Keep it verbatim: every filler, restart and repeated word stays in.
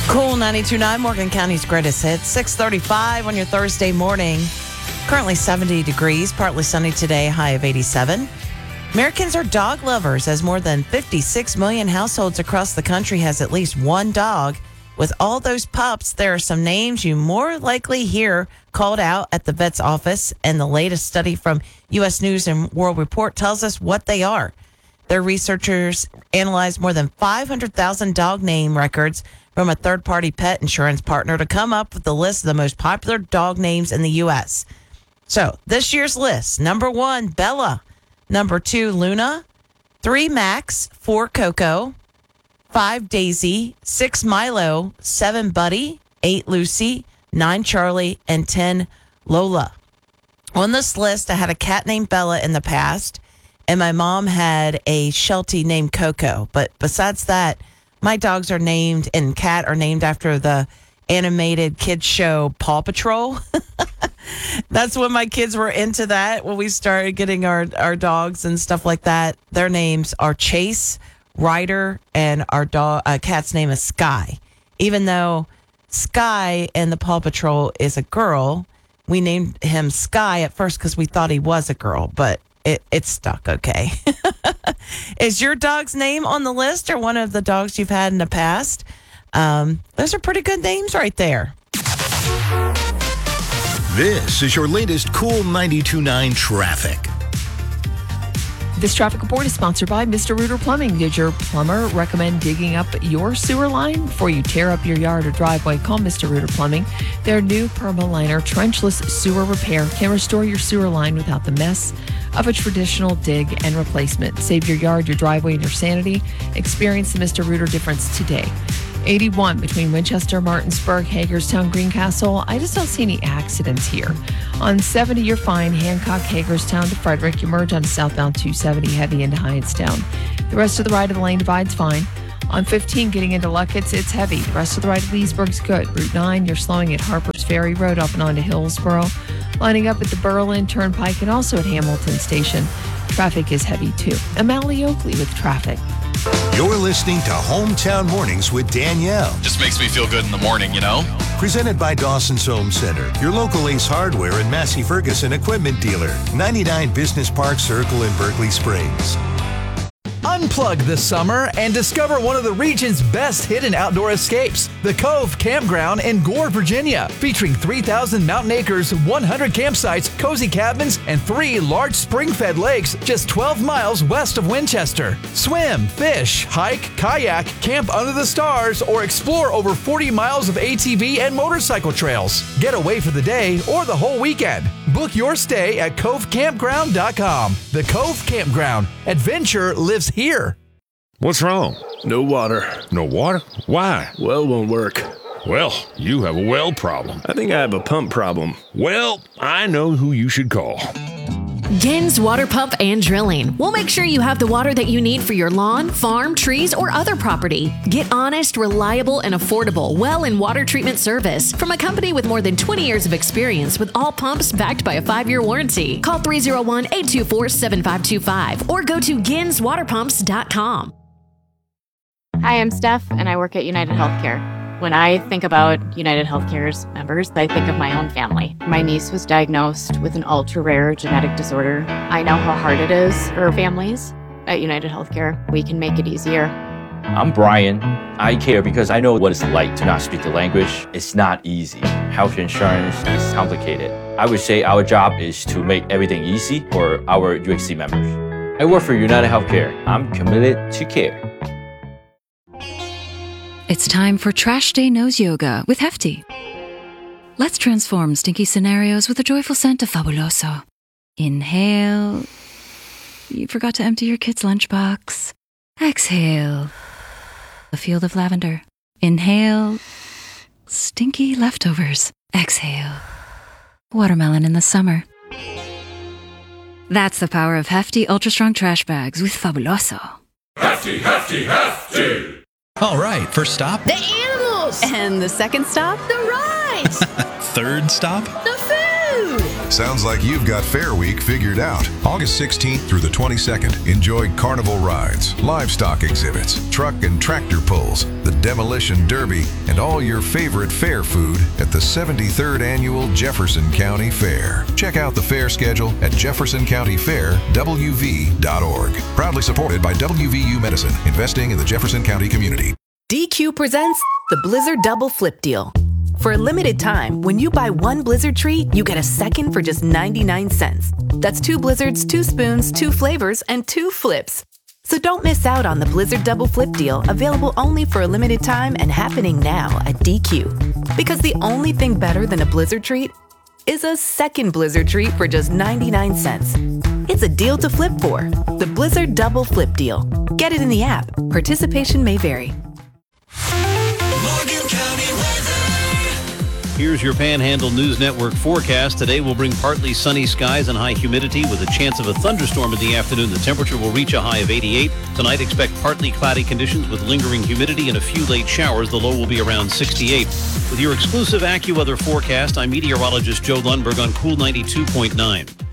Cool ninety-two point nine, Morgan County's greatest hits. six thirty-five on your Thursday morning. Currently seventy degrees, partly sunny today, high of eighty-seven. Americans are dog lovers, as more than fifty-six million households across the country has at least one dog. With all those pups, there are some names you more likely hear called out at the vet's office, and the latest study from U S News and World Report tells us what they are. Their researchers analyzed more than five hundred thousand dog name records from a third-party pet insurance partner to come up with the list of the most popular dog names in the U S. So, this year's list: number one, Bella; number two, Luna; three, Max; four, Coco; five, Daisy; six, Milo; seven, Buddy; eight, Lucy; nine, Charlie; and ten, Lola. On this list, I had a cat named Bella in the past, and my mom had a Sheltie named Coco. But besides that, my dogs are named and cat are named after the animated kids show Paw Patrol. That's when my kids were into that, when we started getting our, our dogs and stuff like that. Their names are Chase, Ryder, and our dog uh, cat's name is Sky. Even though Sky in the Paw Patrol is a girl, we named him Sky at first because we thought he was a girl, but it, it stuck okay. Is your dog's name on the list, or one of the dogs you've had in the past? Um, those are pretty good names right there. This is your latest Cool ninety-two point nine traffic. This traffic report is sponsored by Mister Rooter Plumbing. Did your plumber recommend digging up your sewer line before you tear up your yard or driveway? Call Mister Rooter Plumbing. Their new Permaliner trenchless sewer repair can restore your sewer line without the mess of a traditional dig and replacement. Save your yard, your driveway, and your sanity. Experience the Mister Rooter difference today. eighty-one between Winchester, Martinsburg, Hagerstown, Greencastle. I just don't see any accidents here. On seventy, you're fine. Hancock, Hagerstown to Frederick. You merge onto southbound two seventy, heavy into Hyattstown. The rest of the right of the lane divide's fine. On fifteen, getting into Luckett's, it's heavy. The rest of the right of Leesburg's good. Route nine, you're slowing at Harper's Ferry Road up and onto Hillsboro. Lining up at the Berlin Turnpike and also at Hamilton Station. Traffic is heavy too. I'm Allie Oakley with traffic. You're listening to Hometown Mornings with Danielle. Just makes me feel good in the morning, you know? Presented by Dawson's Home Center, your local Ace Hardware and Massey Ferguson equipment dealer. ninety-nine Business Park Circle in Berkeley Springs. Unplug this summer and discover one of the region's best hidden outdoor escapes, the Cove Campground in Gore, Virginia, featuring three thousand mountain acres, one hundred campsites, cozy cabins, and three large spring-fed lakes just twelve miles west of Winchester. Swim, fish, hike, kayak, camp under the stars, or explore over forty miles of A T V and motorcycle trails. Get away for the day or the whole weekend. Book your stay at cove campground dot com. The Cove Campground. Adventure lives here. What's wrong? No water. No water? Why? Well won't work. Well, you have a well problem. I think I have a pump problem. Well, I know who you should call. Gens Water Pump and Drilling. We'll make sure you have the water that you need for your lawn, farm, trees, or other property. Get honest, reliable, and affordable well and water treatment service from a company with more than twenty years of experience with all pumps backed by a five-year warranty. Call three oh one, eight two four, seven five two five or go to gens water pumps dot com. Hi, I'm Steph, and I work at United Healthcare. When I think about United Healthcare's members, I think of my own family. My niece was diagnosed with an ultra-rare genetic disorder. I know how hard it is for families. At United Healthcare, we can make it easier. I'm Brian. I care because I know what it's like to not speak the language. It's not easy. Health insurance is complicated. I would say our job is to make everything easy for our U H C members. I work for United Healthcare. I'm committed to care. It's time for Trash Day Nose Yoga with Hefty. Let's transform stinky scenarios with a joyful scent of Fabuloso. Inhale. You forgot to empty your kid's lunchbox. Exhale. A field of lavender. Inhale. Stinky leftovers. Exhale. Watermelon in the summer. That's the power of Hefty Ultra Strong Trash Bags with Fabuloso. Hefty, Hefty, Hefty! All right, first stop. The animals! And the second stop? The rides! Third stop? The food! Sounds like you've got Fair Week figured out. August sixteenth through the twenty-second, enjoy carnival rides, livestock exhibits, truck and tractor pulls, the demolition derby, and all your favorite fair food at the seventy-third Annual Jefferson County Fair. Check out the fair schedule at jefferson county fair w v dot org. Proudly supported by W V U Medicine, investing in the Jefferson County community. D Q presents the Blizzard Double Flip Deal. For a limited time, when you buy one Blizzard treat, you get a second for just ninety-nine cents. That's two Blizzards, two spoons, two flavors, and two flips. So don't miss out on the Blizzard Double Flip Deal, available only for a limited time and happening now at D Q. Because the only thing better than a Blizzard treat is a second Blizzard treat for just ninety-nine cents. It's a deal to flip for. The Blizzard Double Flip Deal. Get it in the app. Participation may vary. Here's your Panhandle News Network forecast. Today will bring partly sunny skies and high humidity with a chance of a thunderstorm in the afternoon. The temperature will reach a high of eighty-eight. Tonight, expect partly cloudy conditions with lingering humidity and a few late showers. The low will be around sixty-eight. With your exclusive AccuWeather forecast, I'm meteorologist Joe Lundberg on Cool ninety-two point nine.